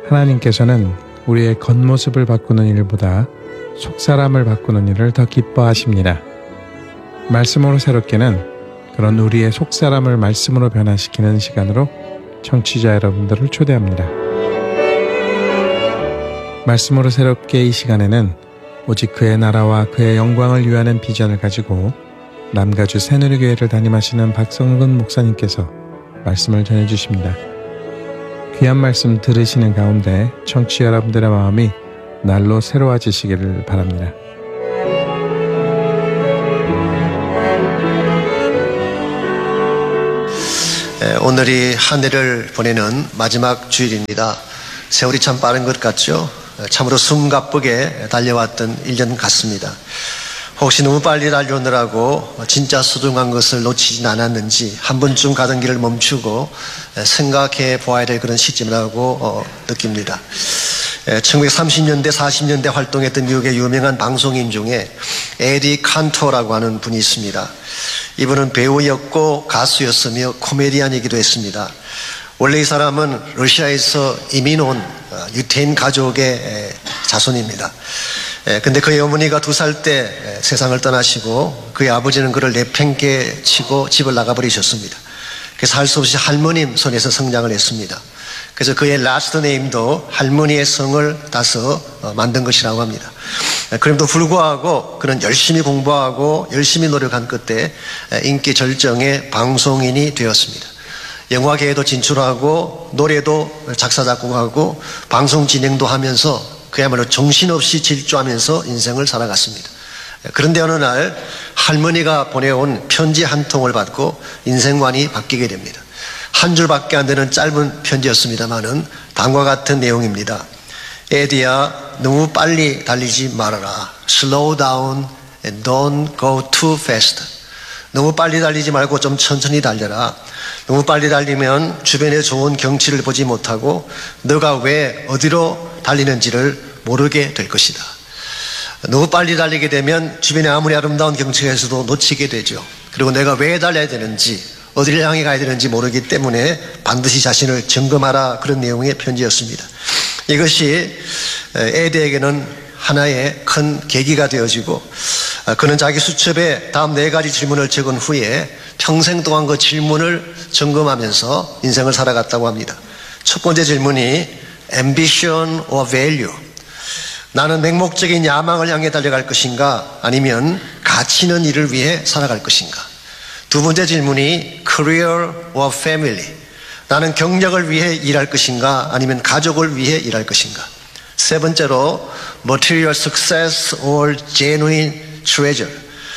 하나님께서는 우리의 겉모습을 바꾸는 일보다 속사람을 바꾸는 일을 더 기뻐하십니다. 말씀으로 새롭게는 그런 우리의 속사람을 말씀으로 변화시키는 시간으로 청취자 여러분들을 초대합니다. 말씀으로 새롭게 이 시간에는 오직 그의 나라와 그의 영광을 위하는 비전을 가지고 남가주 새누리교회를 담임하시는 박성근 목사님께서 말씀을 전해주십니다. 귀한 말씀 들으시는 가운데 청취자 여러분들의 마음이 날로 새로워지시기를 바랍니다. 오늘이 한 해를 보내는 마지막 주일입니다. 세월이 참 빠른 것 같죠? 참으로 숨가쁘게 달려왔던 1년 같습니다. 혹시 너무 빨리 달려오느라고 진짜 소중한 것을 놓치진 않았는지 한 번쯤 가던 길을 멈추고 생각해 보아야 될 그런 시점이라고 느낍니다. 1930년대 40년대 활동했던 미국의 유명한 방송인 중에 에디 칸토라고 하는 분이 있습니다. 이분은 배우였고 가수였으며 코미디언이기도 했습니다. 원래 이 사람은 러시아에서 이민 온 유태인 가족의 자손입니다. 근데 그의 어머니가 2살 때 세상을 떠나시고 그의 아버지는 그를 내팽개 치고 집을 나가버리셨습니다. 그래서 할 수 없이 할머님 손에서 성장을 했습니다. 그래서 그의 라스트 네임도 할머니의 성을 따서 만든 것이라고 합니다. 그럼에도 불구하고 그는 열심히 공부하고 열심히 노력한 끝에 인기 절정의 방송인이 되었습니다. 영화계에도 진출하고 노래도 작사 작곡하고 방송 진행도 하면서 그야말로 정신없이 질주하면서 인생을 살아갔습니다. 그런데 어느 날 할머니가 보내온 편지 한 통을 받고 인생관이 바뀌게 됩니다. 한 줄밖에 안 되는 짧은 편지였습니다만은 다음과 같은 내용입니다. 에디야, 너무 빨리 달리지 말아라. Slow down and don't go too fast. 너무 빨리 달리지 말고 좀 천천히 달려라. 너무 빨리 달리면 주변의 좋은 경치를 보지 못하고 너가 왜 어디로 달리는지를 모르게 될 것이다. 너무 빨리 달리게 되면 주변에 아무리 아름다운 경치에서도 놓치게 되죠. 그리고 내가 왜 달려야 되는지 어디를 향해 가야 되는지 모르기 때문에 반드시 자신을 점검하라. 그런 내용의 편지였습니다. 이것이 에디에게는 하나의 큰 계기가 되어지고 그는 자기 수첩에 다음 4가지 질문을 적은 후에 평생 동안 그 질문을 점검하면서 인생을 살아갔다고 합니다. 첫 번째 질문이 ambition or value. 나는 맹목적인 야망을 향해 달려갈 것인가 아니면 가치 있는 일을 위해 살아갈 것인가. 두 번째 질문이 career or family. 나는 경력을 위해 일할 것인가 아니면 가족을 위해 일할 것인가. 세 번째로 material success or genuine treasure.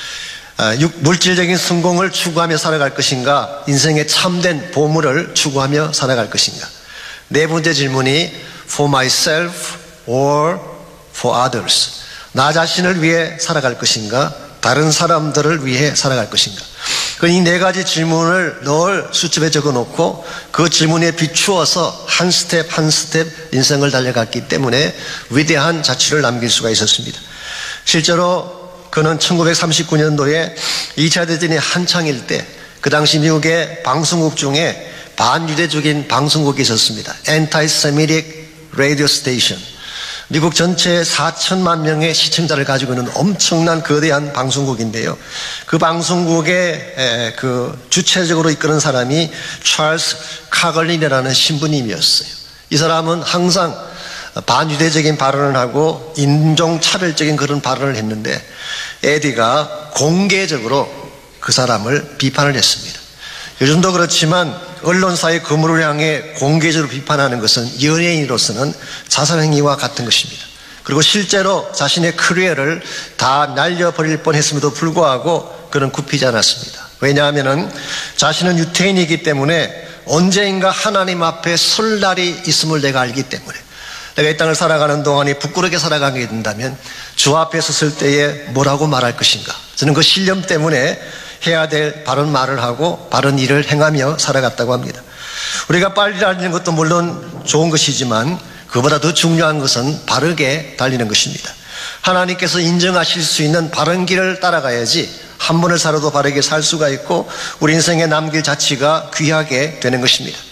물질적인 성공을 추구하며 살아갈 것인가 인생의 참된 보물을 추구하며 살아갈 것인가. 네 번째 질문이 for myself or for others. 나 자신을 위해 살아갈 것인가 다른 사람들을 위해 살아갈 것인가. 이 4가지 질문을 늘 수첩에 적어놓고 그 질문에 비추어서 한 스텝 한 스텝 인생을 달려갔기 때문에 위대한 자취를 남길 수가 있었습니다. 실제로 그는 1939년도에 2차 대전이 한창일 때 그 당시 미국의 방송국 중에 반유대적인 방송국이 있었습니다. Anti-Semitic Radio Station. 미국 전체에 4천만 명의 시청자를 가지고 있는 엄청난 거대한 방송국인데요. 그 방송국의 주체적으로 이끄는 사람이 찰스 카걸린이라는 신부님이었어요. 이 사람은 항상 반유대적인 발언을 하고 인종차별적인 그런 발언을 했는데 에디가 공개적으로 그 사람을 비판을 했습니다. 요즘도 그렇지만 언론사의 거물을 향해 공개적으로 비판하는 것은 연예인으로서는 자살행위와 같은 것입니다. 그리고 실제로 자신의 커리어를 다 날려버릴 뻔했음에도 불구하고 그는 굽히지 않았습니다. 왜냐하면 자신은 유태인이기 때문에 언제인가 하나님 앞에 설 날이 있음을 내가 알기 때문에 내가 이 땅을 살아가는 동안에 부끄럽게 살아가게 된다면 주 앞에 섰을 때에 뭐라고 말할 것인가. 저는 그 신념 때문에 해야 될 바른 말을 하고 바른 일을 행하며 살아갔다고 합니다. 우리가 빨리 달리는 것도 물론 좋은 것이지만 그보다 더 중요한 것은 바르게 달리는 것입니다. 하나님께서 인정하실 수 있는 바른 길을 따라가야지 한 번을 살아도 바르게 살 수가 있고 우리 인생에 남길 자치가 귀하게 되는 것입니다.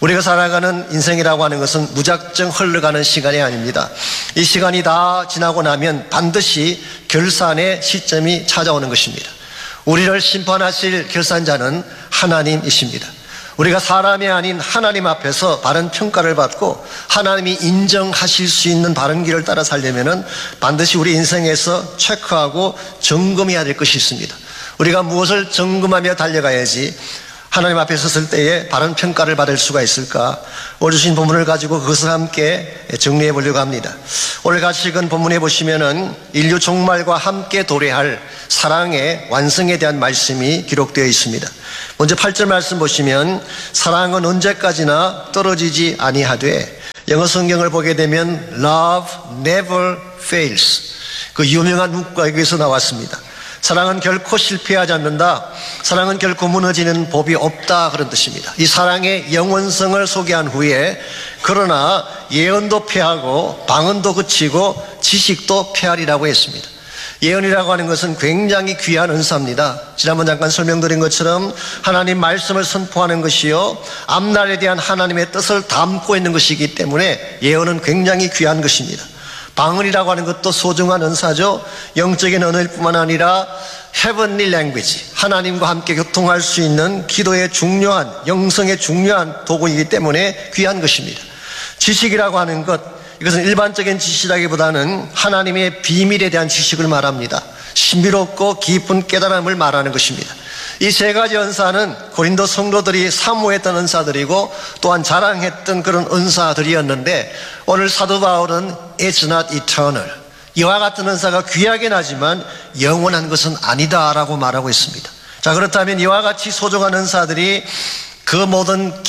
우리가 살아가는 인생이라고 하는 것은 무작정 흘러가는 시간이 아닙니다. 이 시간이 다 지나고 나면 반드시 결산의 시점이 찾아오는 것입니다. 우리를 심판하실 결산자는 하나님이십니다. 우리가 사람이 아닌 하나님 앞에서 바른 평가를 받고 하나님이 인정하실 수 있는 바른 길을 따라 살려면 반드시 우리 인생에서 체크하고 점검해야 될 것이 있습니다. 우리가 무엇을 점검하며 달려가야지 하나님 앞에 섰을 때에 바른 평가를 받을 수가 있을까? 오늘 주신 본문을 가지고 그것을 함께 정리해 보려고 합니다. 오늘 같이 읽은 본문에 보시면은 인류 종말과 함께 도래할 사랑의 완성에 대한 말씀이 기록되어 있습니다. 먼저 8절 말씀 보시면 사랑은 언제까지나 떨어지지 아니하되, 영어 성경을 보게 되면 Love never fails, 그 유명한 문구가 여기서 나왔습니다. 사랑은 결코 실패하지 않는다. 사랑은 결코 무너지는 법이 없다, 그런 뜻입니다. 이 사랑의 영원성을 소개한 후에 그러나 예언도 패하고 방언도 그치고 지식도 패하리라고 했습니다. 예언이라고 하는 것은 굉장히 귀한 은사입니다. 지난번 잠깐 설명드린 것처럼 하나님 말씀을 선포하는 것이요, 앞날에 대한 하나님의 뜻을 담고 있는 것이기 때문에 예언은 굉장히 귀한 것입니다. 방언이라고 하는 것도 소중한 은사죠. 영적인 언어일 뿐만 아니라 heavenly language, 하나님과 함께 교통할 수 있는 기도의 중요한, 영성의 중요한 도구이기 때문에 귀한 것입니다. 지식이라고 하는 것, 이것은 일반적인 지식이라기보다는 하나님의 비밀에 대한 지식을 말합니다. 신비롭고 깊은 깨달음을 말하는 것입니다. 이 세 가지 은사는 고린도 성도들이 사모했던 은사들이고 또한 자랑했던 그런 은사들이었는데, 오늘 사도 바울은 It's not eternal, 이와 같은 은사가 귀하긴 하지만 영원한 것은 아니다라고 말하고 있습니다. 자, 그렇다면 이와 같이 소중한 은사들이 그 모든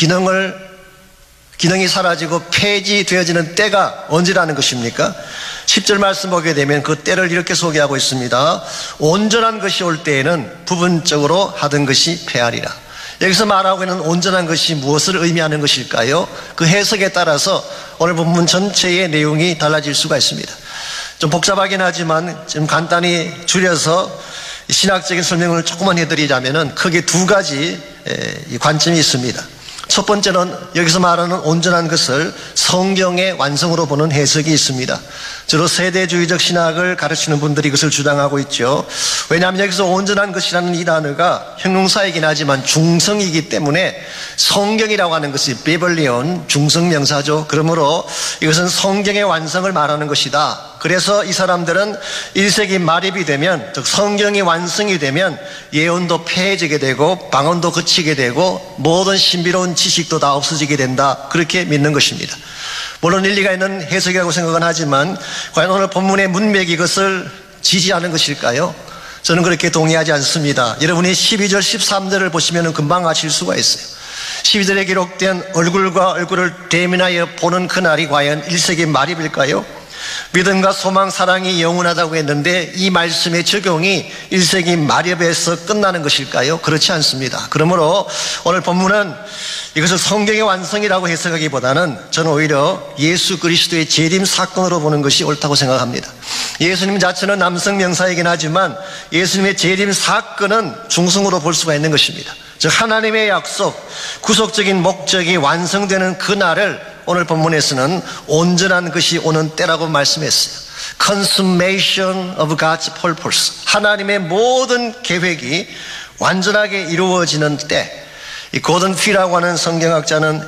기능이 사라지고 폐지되어지는 때가 언제라는 것입니까? 10절 말씀 보게 되면 그 때를 이렇게 소개하고 있습니다. 온전한 것이 올 때에는 부분적으로 하던 것이 패하리라. 여기서 말하고 있는 온전한 것이 무엇을 의미하는 것일까요? 그 해석에 따라서 오늘 본문 전체의 내용이 달라질 수가 있습니다. 좀 복잡하긴 하지만 좀 간단히 줄여서 신학적인 설명을 조금만 해드리자면 크게 두 가지 관점이 있습니다. 첫 번째는 여기서 말하는 온전한 것을 성경의 완성으로 보는 해석이 있습니다. 주로 세대주의적 신학을 가르치는 분들이 이것을 주장하고 있죠. 왜냐하면 여기서 온전한 것이라는 이 단어가 형용사이긴 하지만 중성이기 때문에 성경이라고 하는 것이 비블리온, 중성명사죠. 그러므로 이것은 성경의 완성을 말하는 것이다. 그래서 이 사람들은 1세기 말입이 되면, 즉 성경이 완성이 되면 예언도 폐해지게 되고 방언도 그치게 되고 모든 신비로운 지식도 다 없어지게 된다, 그렇게 믿는 것입니다. 물론 일리가 있는 해석이라고 생각은 하지만 과연 오늘 본문의 문맥이 이것을 지지하는 것일까요? 저는 그렇게 동의하지 않습니다. 여러분이 12절 13절을 보시면 금방 아실 수가 있어요. 12절에 기록된 얼굴과 얼굴을 대면하여 보는 그날이 과연 1세기 말입일까요? 믿음과 소망, 사랑이 영원하다고 했는데 이 말씀의 적용이 1세기 말엽에서 끝나는 것일까요? 그렇지 않습니다. 그러므로 오늘 본문은 이것을 성경의 완성이라고 해석하기보다는 저는 오히려 예수 그리스도의 재림 사건으로 보는 것이 옳다고 생각합니다. 예수님 자체는 남성 명사이긴 하지만 예수님의 재림 사건은 중성으로 볼 수가 있는 것입니다. 즉 하나님의 약속, 구속적인 목적이 완성되는 그날을 오늘 본문에서는 온전한 것이 오는 때라고 말씀했어요. Consummation of God's purpose, 하나님의 모든 계획이 완전하게 이루어지는 때. 이 고든 피라고 하는 성경학자는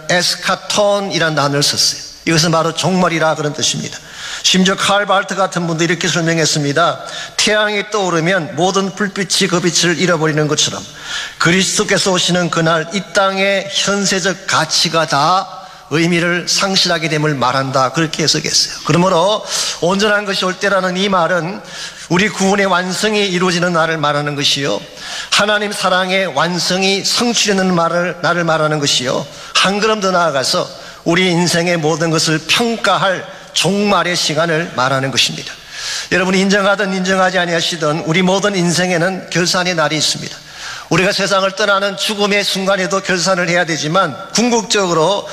에스카톤이라는 단어를 썼어요. 이것은 바로 종말이라 그런 뜻입니다. 심지어 칼 발트 같은 분도 이렇게 설명했습니다. 태양이 떠오르면 모든 불빛이 그 빛을 잃어버리는 것처럼 그리스도께서 오시는 그날 이 땅의 현세적 가치가 다 의미를 상실하게 됨을 말한다, 그렇게 해석했어요. 그러므로 온전한 것이 올 때라는 이 말은 우리 구원의 완성이 이루어지는 날을 말하는 것이요, 하나님 사랑의 완성이 성취되는 날을 말하는 것이요, 한 걸음 더 나아가서 우리 인생의 모든 것을 평가할 종말의 시간을 말하는 것입니다. 여러분이 인정하든 인정하지 아니하시든 우리 모든 인생에는 결산의 날이 있습니다. 우리가 세상을 떠나는 죽음의 순간에도 결산을 해야 되지만 궁극적으로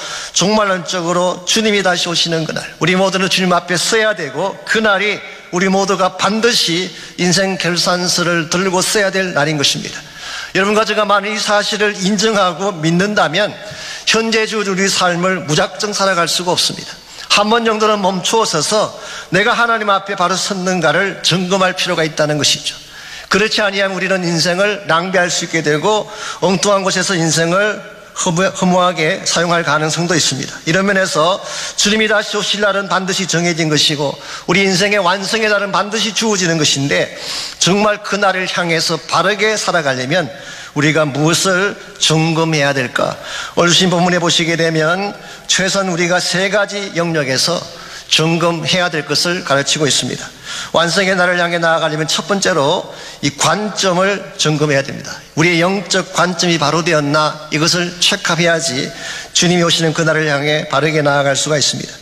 종말론적으로 주님이 다시 오시는 그날, 우리 모두는 주님 앞에 서야 되고 그날이 우리 모두가 반드시 인생 결산서를 들고 써야 될 날인 것입니다. 여러분과 제가 만약 이 사실을 인정하고 믿는다면 현재주의 우리 삶을 무작정 살아갈 수가 없습니다. 한 번 정도는 멈추어 서서 내가 하나님 앞에 바로 섰는가를 점검할 필요가 있다는 것이죠. 그렇지 아니하면 우리는 인생을 낭비할 수 있게 되고 엉뚱한 곳에서 인생을 허무하게 사용할 가능성도 있습니다. 이런 면에서 주님이 다시 오실 날은 반드시 정해진 것이고 우리 인생의 완성의 날은 반드시 주어지는 것인데 정말 그 날을 향해서 바르게 살아가려면 우리가 무엇을 점검해야 될까? 오늘 주신 본문에 보시게 되면 최소한 우리가 세 가지 영역에서 점검해야 될 것을 가르치고 있습니다. 완성의 날을 향해 나아가려면 첫 번째로 이 관점을 점검해야 됩니다. 우리의 영적 관점이 바로 되었나 이것을 체크해야지 주님이 오시는 그 날을 향해 바르게 나아갈 수가 있습니다.